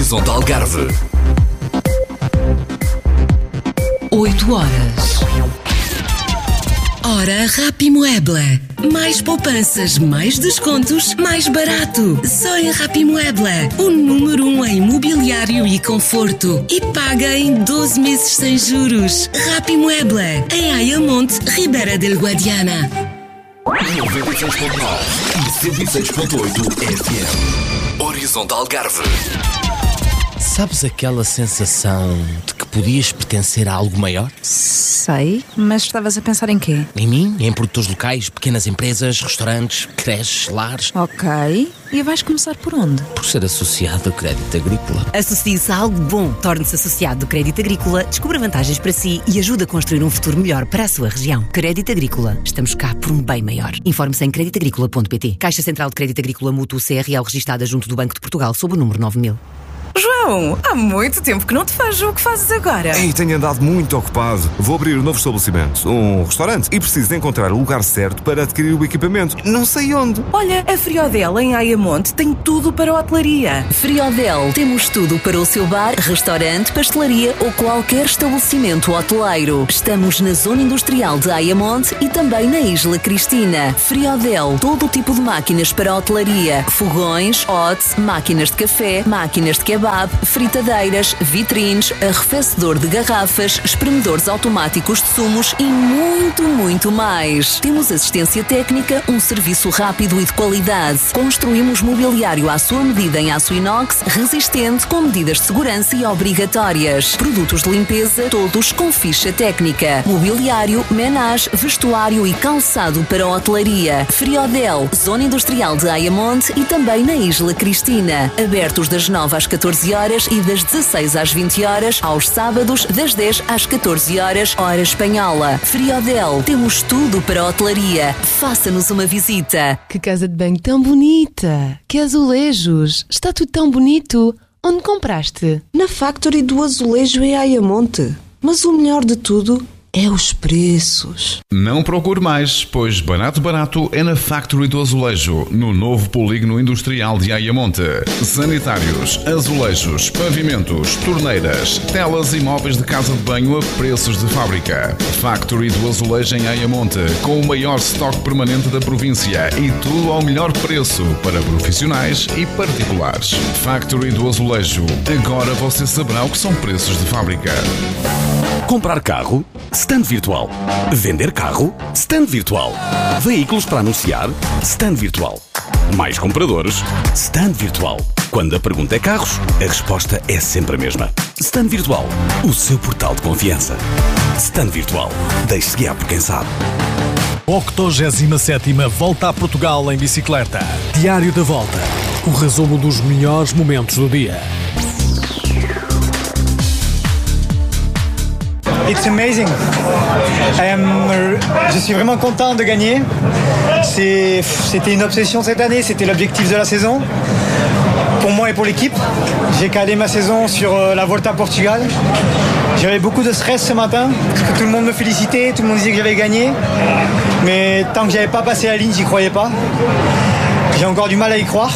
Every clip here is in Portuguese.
Horizonte Algarve. 8 horas. Hora Rapimueble. Mais poupanças, mais descontos, mais barato. Só em Rapimueble. O número 1 em mobiliário e conforto. E paga em 12 meses sem juros. Rapimueble. Em Ayamonte, Ribeira del Guadiana. 96.9 e 106.8 FM. Horizonte Algarve. Sabes aquela sensação de que podias pertencer a algo maior? Sei, mas estavas a pensar em quê? Em mim, em produtores locais, pequenas empresas, restaurantes, creches, lares. Ok, e vais começar por onde? Por ser associado ao Crédito Agrícola. Associe-se a algo bom. Torne-se associado do Crédito Agrícola, descubra vantagens para si e ajude a construir um futuro melhor para a sua região. Crédito Agrícola. Estamos cá por um bem maior. Informe-se em creditagricola.pt. Caixa Central de Crédito Agrícola Mútuo CRL registada junto do Banco de Portugal sob o número 9000. João, há muito tempo que não te vejo. O que fazes agora? Ei, tenho andado muito ocupado. Vou abrir um novo estabelecimento, um restaurante, e preciso de encontrar o lugar certo para adquirir o equipamento. Não sei onde. Olha, a Friodel em Ayamonte tem tudo para a hotelaria. Friodel, temos tudo para o seu bar, restaurante, pastelaria ou qualquer estabelecimento hoteleiro. Estamos na zona industrial de Ayamonte e também na Isla Cristina. Friodel, todo o tipo de máquinas para a hotelaria. Fogões, hotes, máquinas de café, máquinas de kebab, fritadeiras, vitrines, arrefecedor de garrafas, espremedores automáticos de sumos e muito, muito mais. Temos assistência técnica, um serviço rápido e de qualidade. Construímos mobiliário à sua medida em aço inox, resistente, com medidas de segurança e obrigatórias. Produtos de limpeza, todos com ficha técnica. Mobiliário, menage, vestuário e calçado para a hotelaria. Friodel, zona industrial de Ayamonte e também na Isla Cristina. Abertos das 9 às 14 horas e das 16 às 20 horas, aos sábados das 10 às 14 horas, hora espanhola. Friodel, temos tudo para a hotelaria. Faça-nos uma visita. Que casa de banho tão bonita! Que azulejos! Está tudo tão bonito! Onde compraste? Na Factory do Azulejo em Ayamonte. Mas o melhor de tudo é os preços. Não procure mais, pois barato é na Factory do Azulejo, no novo polígono industrial de Ayamonte. Sanitários, azulejos, pavimentos, torneiras, telas e móveis de casa de banho a preços de fábrica. Factory do Azulejo em Ayamonte, com o maior estoque permanente da província e tudo ao melhor preço para profissionais e particulares. Factory do Azulejo, agora você saberá o que são preços de fábrica. Comprar carro? Stand virtual. Vender carro? Stand virtual. Veículos para anunciar? Stand virtual. Mais compradores? Stand virtual. Quando a pergunta é carros, a resposta é sempre a mesma. Stand virtual. O seu portal de confiança. Stand virtual. Deixe-se guiar por quem sabe. 87ª Volta a Portugal em bicicleta. Diário da Volta. O resumo dos melhores momentos do dia. It's amazing. Je suis vraiment content de gagner. C'était une obsession cette année, c'était l'objectif de la saison. Pour moi et pour l'équipe, j'ai calé ma saison sur la Volta à Portugal. J'avais beaucoup de stress ce matin, parce que tout le monde me félicitait, tout le monde disait que j'avais gagné. Mais tant que j'avais pas passé la ligne, j'y croyais pas. J'ai encore du mal à y croire.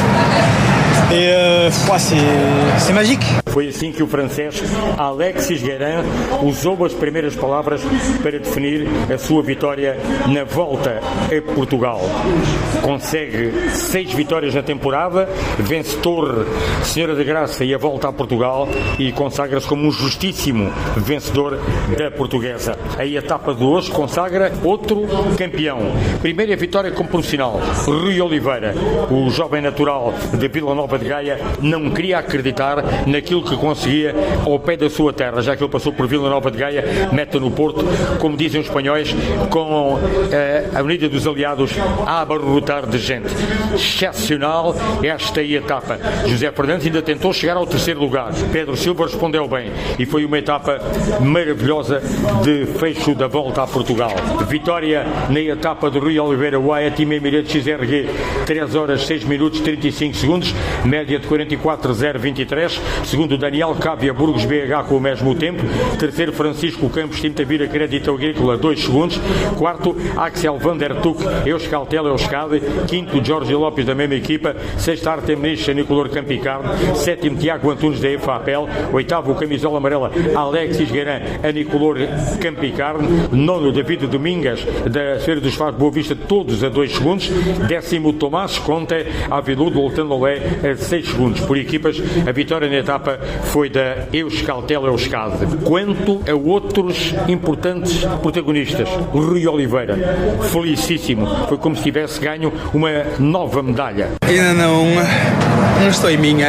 E c'est magique. Foi assim que o francês Alexis Guérin usou as primeiras palavras para definir a sua vitória na Volta a Portugal. Consegue 6 vitórias na temporada, vence Torre, Senhora da Graça e a Volta a Portugal e consagra-se como um justíssimo vencedor da Portuguesa. A etapa de hoje consagra outro campeão. Primeira vitória como profissional, Rui Oliveira, o jovem natural de Vila Nova de Gaia, não queria acreditar naquilo que conseguia ao pé da sua terra, já que ele passou por Vila Nova de Gaia, meta no Porto, como dizem os espanhóis, com a Avenida dos Aliados a abarrotar de gente. Excepcional esta etapa. José Fernandes ainda tentou chegar ao terceiro lugar. Pedro Silva respondeu bem e foi uma etapa maravilhosa de fecho da Volta a Portugal. Vitória na etapa de Rui Oliveira Wyatt, Team Emirates XRG, 3 horas 6 minutos 35 segundos. média de 44,023. Segundo, Daniel Cávia, Burgos BH com o mesmo tempo. Terceiro, Francisco Campos, Tim Tavira, Crédito Agrícola, 2 segundos. Quarto, Axel Van der Tuck, Euskaltel Euskadi. Quinto, Jorge Lopes, da mesma equipa. Sexto, Artem Nish, Anicolor Campicarne. Sétimo, Tiago Antunes, da EFAPEL. Oitavo, camisola amarela, Alexis Guerin, Anicolor Campicarne. Nono, David Domingas, da Feira dos Fados Boa Vista, todos a 2 segundos. Décimo, Tomás Conte, Aviludo Oltanolé, a 6 segundos. Por equipas, a vitória na etapa foi da Euskaltel Euskadi. Quanto a outros importantes protagonistas, o Rui Oliveira, felicíssimo, foi como se tivesse ganho uma nova medalha. Ainda não estou em mim,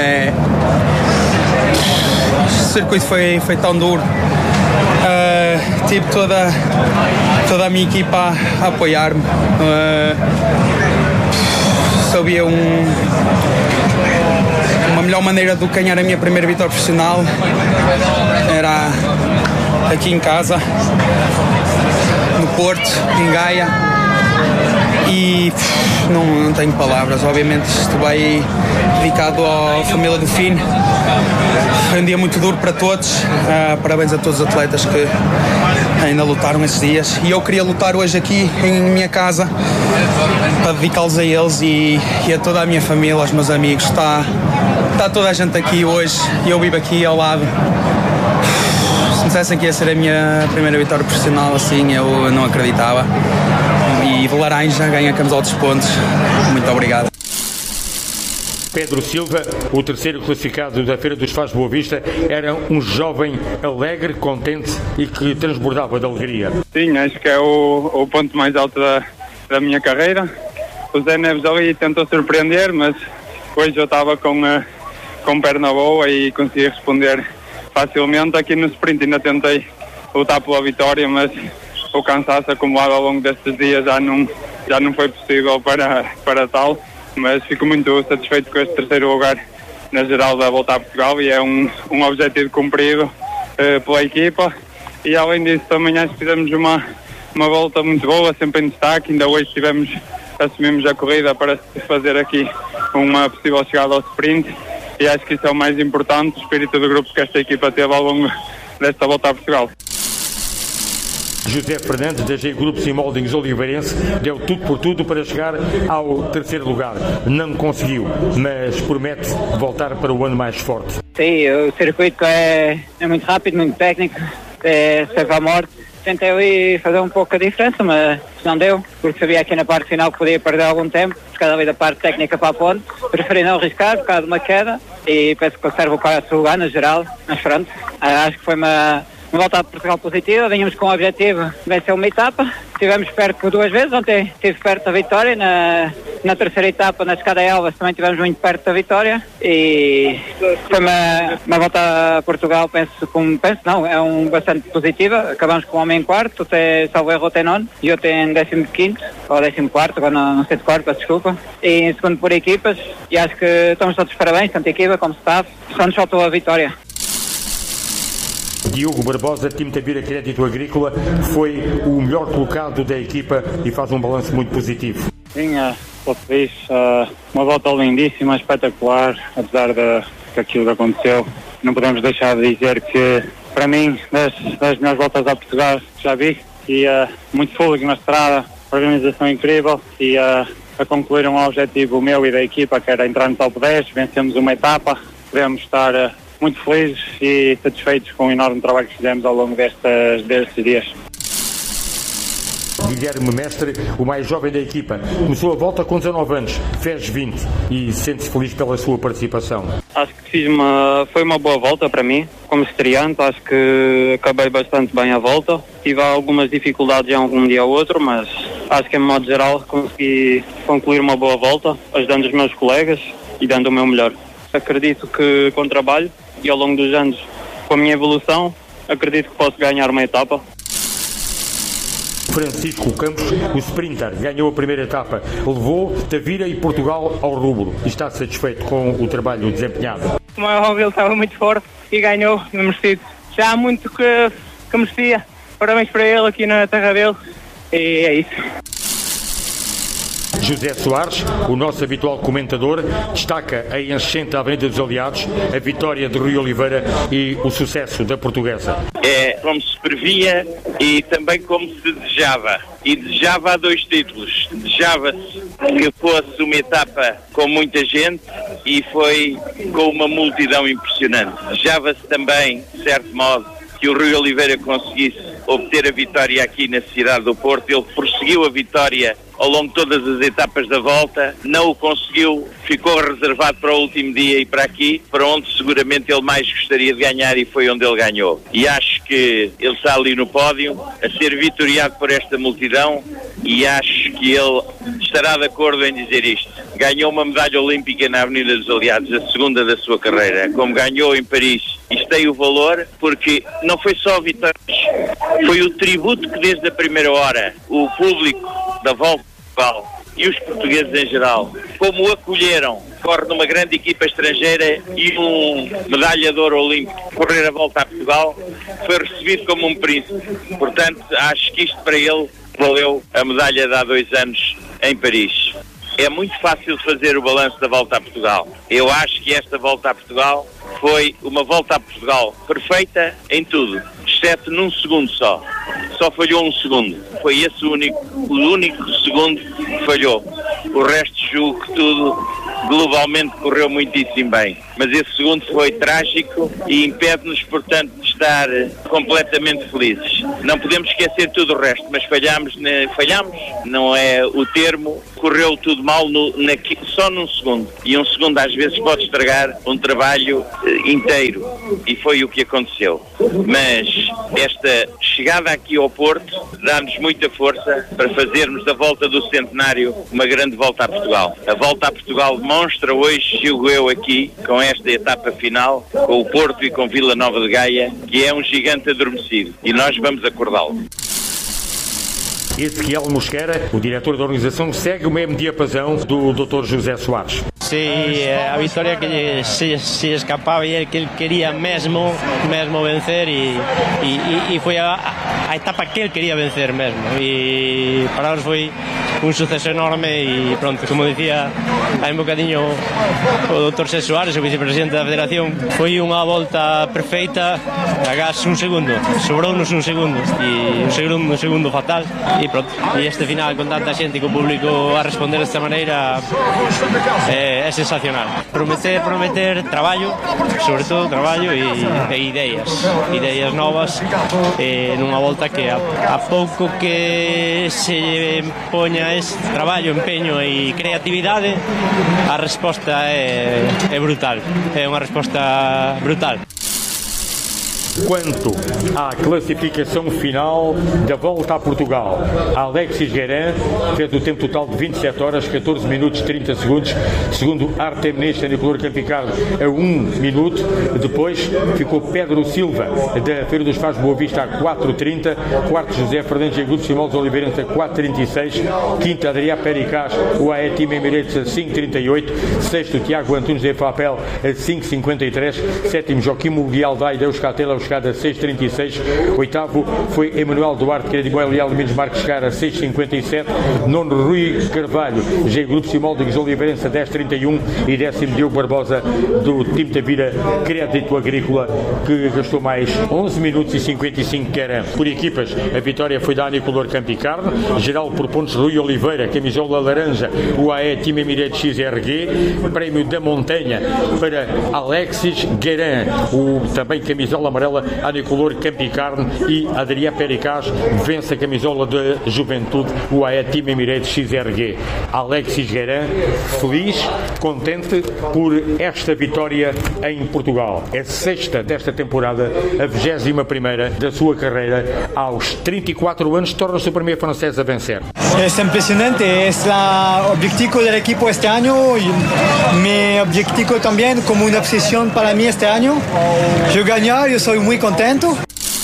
o circuito foi tão duro, tive toda a minha equipa a apoiar-me, sabia uma melhor maneira de ganhar a minha primeira vitória profissional era aqui em casa, no Porto, em Gaia, e não tenho palavras. Obviamente estou aí dedicado à família do Finn. Foi um dia muito duro para todos, parabéns a todos os atletas que ainda lutaram esses dias, e eu queria lutar hoje aqui em minha casa para dedicá-los a eles e a toda a minha família, aos meus amigos. Está toda a gente aqui hoje e eu vivo aqui ao lado. Se me dissessem que ia ser a minha primeira vitória profissional assim, eu não acreditava. E de laranja ganha a camisola dos pontos. Muito obrigado. Pedro Silva, o terceiro classificado da Feira dos Fados Boa Vista, era um jovem alegre, contente e que transbordava de alegria. Sim, acho que é o ponto mais alto da minha carreira. O Zé Neves ali tentou surpreender, mas hoje eu estava com perna boa e consegui responder facilmente. Aqui no sprint ainda tentei lutar pela vitória, mas o cansaço acumulado ao longo destes dias já não foi possível para tal. Mas fico muito satisfeito com este terceiro lugar na geral da Volta a Portugal, e é um objetivo cumprido pela equipa. E além disso também acho que fizemos uma volta muito boa, sempre em destaque. Ainda hoje assumimos a corrida para fazer aqui uma possível chegada ao sprint, e acho que isso é o mais importante, o espírito do grupo que esta equipa teve ao longo desta Volta a Portugal. José Fernandes, da G Grupos e Moldings Oliveirense, deu tudo por tudo para chegar ao terceiro lugar. Não conseguiu, mas promete voltar para o ano mais forte. Sim, o circuito é muito rápido, muito técnico, é sempre à morte. Tentei ali fazer um pouco a diferença, mas não deu, porque sabia que na parte final que podia perder algum tempo, por causa ali da parte técnica para a ponte. Preferi não arriscar por causa de uma queda e penso que conservo o quarto lugar na geral, mas pronto. Acho que foi uma volta a Portugal positiva. Vínhamos com o objetivo de vencer uma etapa. Estivemos perto 2 vezes. Ontem estive perto da vitória. Na terceira etapa, na Escada Elvas, também estivemos muito perto da vitória. E foi uma volta a Portugal, bastante positiva. Acabamos com o homem em quarto, salvo erro, até nono. E eu tenho em 15º, ou 14º, agora não sei de cor, peço desculpa. E em segundo por equipas. E acho que estamos todos parabéns, tanto a equipa como staff. Só nos faltou a vitória. Diogo Barbosa, Tim Tavira, Crédito Agrícola, foi o melhor colocado da equipa e faz um balanço muito positivo. Sim, estou feliz. Uma volta lindíssima, espetacular, apesar daquilo que aconteceu. Não podemos deixar de dizer que, para mim, das melhores voltas a Portugal que já vi, e muito fôlego na estrada, organização incrível, e a concluir um objetivo meu e da equipa, que era entrar no top 10, vencemos uma etapa, podemos estar muito felizes e satisfeitos com o enorme trabalho que fizemos ao longo destes dias. Guilherme Mestre, o mais jovem da equipa, começou a volta com 19 anos, fez 20 e sente-se feliz pela sua participação. Acho que foi uma boa volta para mim, como estreante. Acho que acabei bastante bem a volta. Tive algumas dificuldades em algum dia ou outro, mas acho que, em modo geral, consegui concluir uma boa volta, ajudando os meus colegas e dando o meu melhor. Acredito que, com trabalho e ao longo dos anos, com a minha evolução, acredito que posso ganhar uma etapa. Francisco Campos, o sprinter, ganhou a primeira etapa, levou Tavira e Portugal ao rubro e está satisfeito com o trabalho desempenhado. Como é óbvio, ele estava muito forte e ganhou, merecido. Já há muito que merecia. Parabéns para ele aqui na terra dele e é isso. José Soares, o nosso habitual comentador, destaca a enchente da Avenida dos Aliados, a vitória de Rui Oliveira e o sucesso da Portuguesa. É como se previa e também como se desejava. E desejava 2 títulos. Desejava-se que fosse uma etapa com muita gente e foi com uma multidão impressionante. Desejava-se também, de certo modo, que o Rui Oliveira conseguisse obter a vitória aqui na cidade do Porto. Ele prosseguiu a vitória ao longo de todas as etapas da volta, não o conseguiu, ficou reservado para o último dia e para aqui, para onde seguramente ele mais gostaria de ganhar, e foi onde ele ganhou. E acho que ele está ali no pódio, a ser vitoriado por esta multidão, e acho que ele estará de acordo em dizer isto. Ganhou uma medalha olímpica na Avenida dos Aliados, a segunda da sua carreira, como ganhou em Paris. Isto tem o valor porque não foi só vitórias, foi o tributo que desde a primeira hora o público da volta e os portugueses em geral, como o acolheram, corre numa grande equipa estrangeira e um medalhador olímpico correr a volta a Portugal, foi recebido como um príncipe. Portanto, acho que isto para ele valeu a medalha de há 2 anos em Paris. É muito fácil fazer o balanço da volta a Portugal. Eu acho que esta volta a Portugal foi uma volta a Portugal perfeita em tudo, exceto num segundo só. Só falhou um segundo. Foi esse o único segundo que falhou. O resto julgo que tudo globalmente correu muitíssimo bem. Mas esse segundo foi trágico e impede-nos, portanto, de estar completamente felizes. Não podemos esquecer tudo o resto, mas falhamos, não é o termo, correu tudo mal só num segundo. E um segundo às vezes pode estragar um trabalho inteiro. E foi o que aconteceu. Mas esta chegada aqui ao Porto dá-nos muita força para fazermos da volta do centenário uma grande volta a Portugal. A volta a Portugal demonstra hoje, julgo eu aqui, com esta etapa final, com o Porto e com Vila Nova de Gaia, que é um gigante adormecido. E nós vamos acordá-lo. Ezequiel Mosquera, o diretor da organização, segue o mesmo diapasão do Dr. José Soares. Sí, a vitória que se escapaba e que ele queria mesmo vencer e foi a etapa que ele queria vencer mesmo, e para nós foi un suceso enorme e pronto, como dicía hai un bocadiño o Dr. José Soares, o vicepresidente da Federación, foi unha volta perfeita, agás un segundo, sobrounos un segundo e un segundo fatal e pronto, e este final con tanta xente e con o público a responder desta maneira é sensacional. Prometer traballo, sobre todo traballo e ideas novas, nunha volta que a pouco que se poña este traballo, empeño e creatividade, a resposta é brutal, é unha resposta brutal. Quanto à classificação final da volta a Portugal, Alexis Guerin fez o tempo total de 27 horas, 14 minutos e 30 segundos, segundo Artem Nesta Nicolor Campicardo a 1 minuto. Depois ficou Pedro Silva da Feira dos Faz Boa Vista a 4:30, quarto José Fernandes em Grupo Simão dos Oliveirenses a 4:36, quinto Adrià Pericás, o AE Team Emirates a 5:38, sexto Tiago Antunes de Fapel a 5:53, sétimo Joaquim Muguialdai de Euskatel chegada a 6:36, oitavo foi Emanuel Duarte Credimoel e Alminos Marques Cara a 6:57, nono Rui Carvalho, G Grupo Simol de Oliveirense a 10:31 e décimo Diogo Barbosa do Time Tavira Crédito Agrícola, que gastou mais 11 minutos e 55 que era. Por equipas, a vitória foi da Nicolor Campicardo, geral por pontos Rui Oliveira, camisola laranja, UAE Time Emirates XRG, prémio da Montanha para Alexis Guerin, o também camisola amarela a Nicolor Campicarne, e Adrià Pericás vence a camisola da Juventude, o AE Team Emirates XRG. Alexis Guerin, feliz, contente por esta vitória em Portugal. É a sexta desta temporada, a 21ª da sua carreira. Aos 34 anos, torna-se o primeiro francês a vencer. Es impresionante, es el objetivo del equipo este año y mi objetivo también como una obsesión para mí este año. Yo ganar, yo soy muy contento.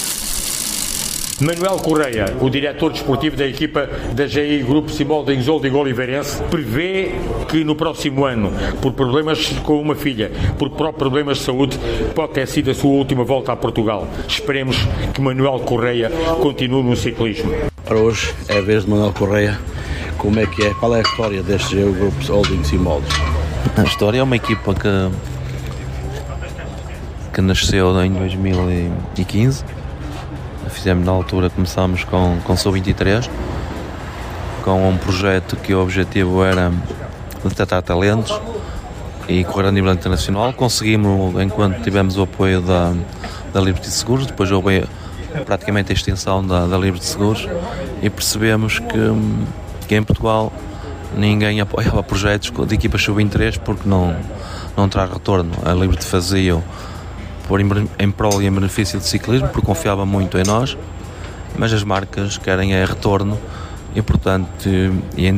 Manuel Correia, o diretor desportivo da equipa da GI Grupo Simol de Inzol de Oliveirense, prevê que no próximo ano, por problemas com uma filha, por próprios problemas de saúde, pode ter sido a sua última volta a Portugal. Esperemos que Manuel Correia continue no ciclismo. Para hoje é a vez de Manuel Correia como é que é? Qual é a história deste Grupo Holdings e Moldes? A história é uma equipa que nasceu em 2015. Fizemos na altura, começámos com Sub-23, com um projeto que o objetivo era detectar talentos e correr a nível internacional. Conseguimos, enquanto tivemos o apoio da Liberty Seguros, depois houve praticamente a extensão da Liberty Seguros, e percebemos que em Portugal ninguém apoiava projetos de equipas sub-23 porque não traz retorno. A Liberty fazia-o em prol e em benefício do ciclismo, porque confiava muito em nós, mas as marcas querem retorno, e portanto em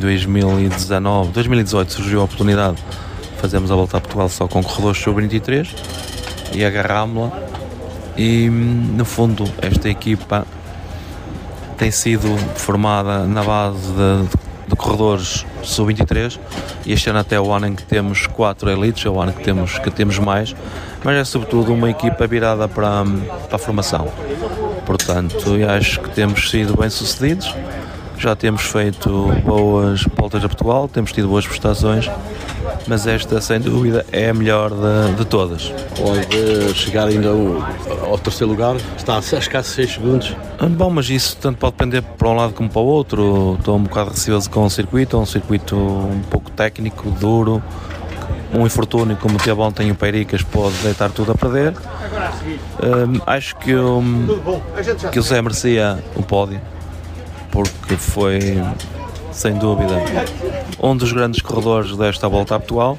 2018 surgiu a oportunidade de fazermos a volta a Portugal só com corredores sub-23 e agarrámos-la, e no fundo esta equipa tem sido formada na base de corredores sub-23, e este ano até o ano em que temos 4 elites, é o ano que temos mais, mas é sobretudo uma equipa virada para a formação. Portanto, eu acho que temos sido bem sucedidos, já temos feito boas voltas a Portugal, temos tido boas prestações, mas esta sem dúvida é a melhor de todas. Pode chegar ainda ao terceiro lugar, está a escassos 6 segundos. Bom, mas isso tanto pode depender para um lado como para o outro. Estou um bocado receoso com o circuito, é um circuito um pouco técnico, duro. Um infortúnio como teve ontem o Peiricas pode deitar tudo a perder. Acho que o Zé merecia o pódio, porque foi, sem dúvida, um dos grandes corredores desta volta atual.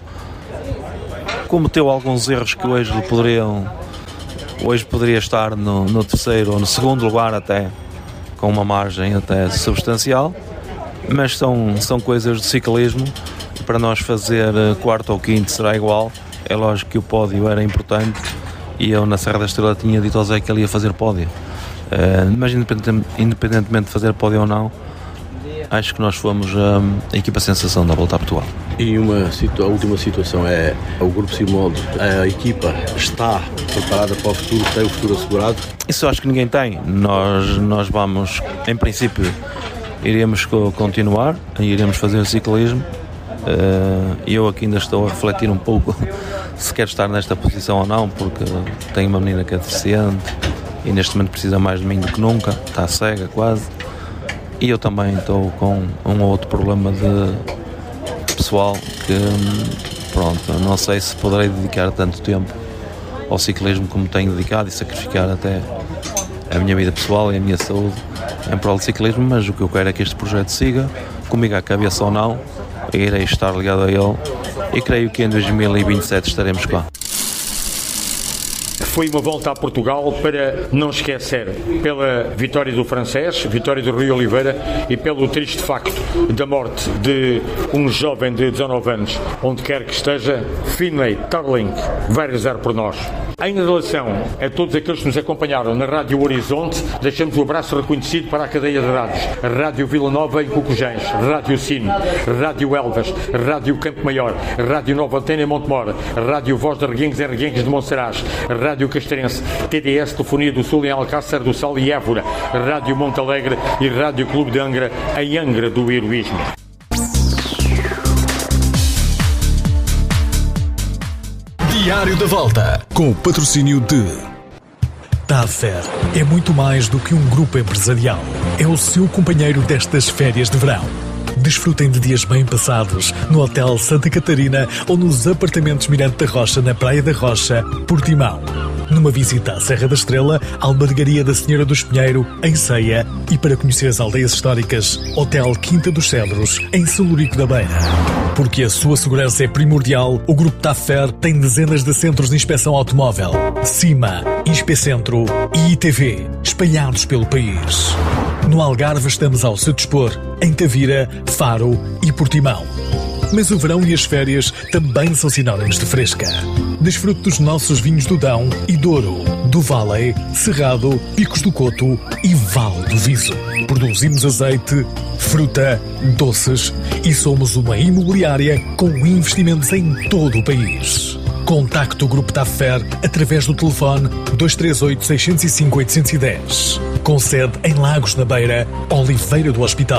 Cometeu alguns erros que hoje poderia estar no terceiro ou no segundo lugar, até com uma margem até substancial, mas são coisas de ciclismo. Para nós fazer quarto ou quinto será igual. É lógico que o pódio era importante, e eu na Serra da Estrela tinha dito ao Zé que ele ia fazer pódio, mas independentemente de fazer pódio ou não, acho que nós fomos a equipa sensação da volta a Portugal. E a última situação é o Grupo Simoldes. A equipa está preparada para o futuro, tem o futuro assegurado? Isso eu acho que ninguém tem. Nós vamos, em princípio, iremos continuar, iremos fazer o ciclismo. Eu aqui ainda estou a refletir um pouco se quero estar nesta posição ou não, porque tenho uma menina que é deficiente e neste momento precisa mais de mim do que nunca, está cega quase, e eu também estou com um ou outro problema de pessoal que, pronto, não sei se poderei dedicar tanto tempo ao ciclismo como tenho dedicado, e sacrificar até a minha vida pessoal e a minha saúde em prol de ciclismo, mas o que eu quero é que este projeto siga comigo à cabeça ou não. Irei estar ligado a ele, e creio que em 2027 estaremos cá. Foi uma volta a Portugal para não esquecer, pela vitória do francês, vitória do Rui Oliveira, e pelo triste facto da morte de um jovem de 19 anos, onde quer que esteja. Finlay Tarling vai rezar por nós. Em relação a todos aqueles que nos acompanharam na Rádio Horizonte, deixamos o abraço reconhecido para a cadeia de rádios: Rádio Vila Nova em Cucujães, Rádio Sino, Rádio Elvas, Rádio Campo Maior, Rádio Nova Antena em Montemor, Rádio Voz de Reguengos em Reguengos de Monsaraz, Rádio Castrense, TDS Telefonia do Sul em Alcácer do Sal e Évora, Rádio Monte Alegre e Rádio Clube de Angra em Angra do Heroísmo. Diário da Volta, com o patrocínio de TAFER. É muito mais do que um grupo empresarial. É o seu companheiro destas férias de verão. Desfrutem de dias bem passados no Hotel Santa Catarina ou nos apartamentos Mirante da Rocha, na Praia da Rocha, Portimão. Numa visita à Serra da Estrela, Albergaria da Senhora do Espinheiro, em Ceia, e para conhecer as aldeias históricas, Hotel Quinta dos Cedros, em Celurico da Beira. Porque a sua segurança é primordial, o Grupo TAFER tem dezenas de centros de inspeção automóvel, CIMA, Inspecentro e ITV, espalhados pelo país. No Algarve estamos ao seu dispor, em Tavira, Faro e Portimão. Mas o verão e as férias também são sinónimos de fresca. Desfrute dos nossos vinhos do Dão e Douro, do Vale, Cerrado, Picos do Coto e Vale do Viso. Produzimos azeite, fruta, doces e somos uma imobiliária com investimentos em todo o país. Contacte o Grupo TAFER através do telefone 238 605 810. Com sede em Lagos na Beira, Oliveira do Hospital.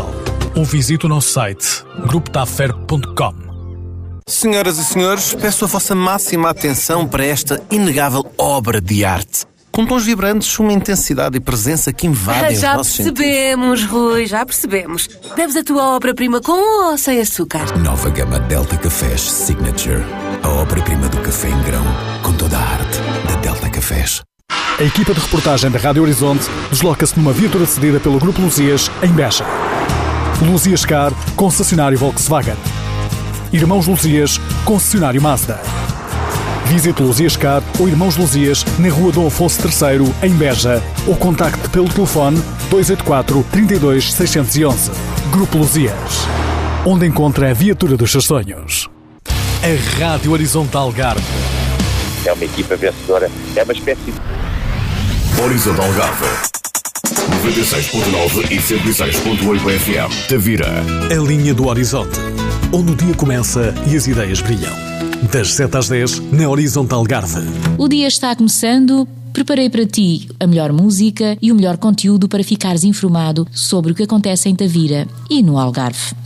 ou visite o nosso site grupotafer.com. Senhoras e senhores, peço a vossa máxima atenção para esta inegável obra de arte. Com tons vibrantes, uma intensidade e presença que invadem os nossos sentidos. Já percebemos, Rui, já percebemos. Deves a tua obra-prima com ou sem açúcar? Nova gama Delta Cafés Signature. A obra-prima do café em grão, com toda a arte da Delta Cafés. A equipa de reportagem da Rádio Horizonte desloca-se numa viatura cedida pelo Grupo Luzias, em Beja. Luzias Car, concessionário Volkswagen. Irmãos Luzias, concessionário Mazda. Visite Luzias Car ou Irmãos Luzias na Rua Dom Afonso III, em Beja, ou contacte pelo telefone 284 32 611. Grupo Luzias, onde encontra a viatura dos seus sonhos. A Rádio Horizonte Algarve. É uma equipa vencedora, é uma espécie de... Horizonte Algarve 96.9 e 106.8 FM. Tavira. A linha do horizonte, onde o dia começa e as ideias brilham. Das 7 às 10, na Horizonte Algarve. O dia está começando. Preparei para ti a melhor música e o melhor conteúdo para ficares informado sobre o que acontece em Tavira e no Algarve.